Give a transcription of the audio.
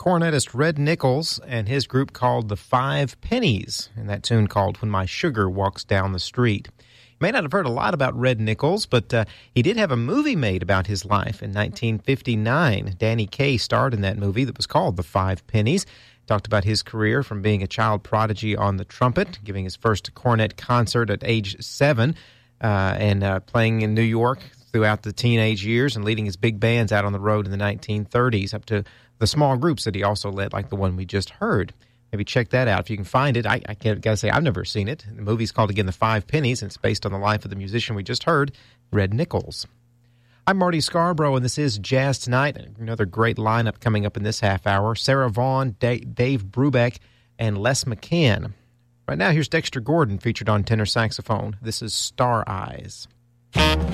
cornetist Red Nichols and his group called the Five Pennies, and that tune called When My Sugar Walks Down the Street. You may not have heard a lot about Red Nichols, but he did have a movie made about his life in 1959. Danny Kaye starred in that movie that was called The Five Pennies. Talked about his career from being a child prodigy on the trumpet, giving his first cornet concert at age 7, and playing in New York throughout the teenage years and leading his big bands out on the road in the 1930s, up to the small groups that he also led, like the one we just heard. Maybe check that out if you can find it. I gotta say, I've never seen it. The movie's called, again, The Five Pennies, and it's based on the life of the musician we just heard, Red Nichols. I'm Marty Scarborough, and this is Jazz Tonight. Another great lineup coming up in this half hour. Sarah Vaughan, Dave Brubeck, and Les McCann. Right now, here's Dexter Gordon, featured on tenor saxophone. This is Star Eyes.